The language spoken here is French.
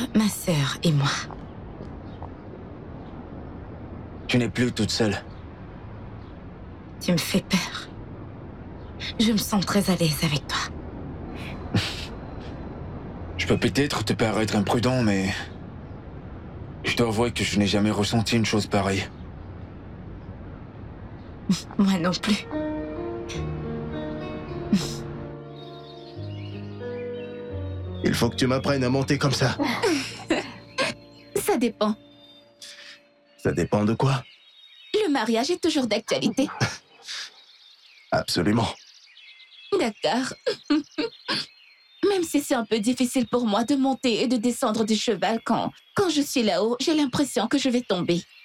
ma sœur et moi. Tu n'es plus toute seule. Tu me fais peur. Je me sens très à l'aise avec toi. Je peux peut-être te paraître imprudent, mais... je dois avouer que je n'ai jamais ressenti une chose pareille. Moi non plus. Il faut que tu m'apprennes à monter comme ça. Ça dépend. Ça dépend de quoi? Le mariage est toujours d'actualité. Absolument. D'accord. Même si c'est un peu difficile pour moi de monter et de descendre du cheval quand je suis là-haut, j'ai l'impression que je vais tomber.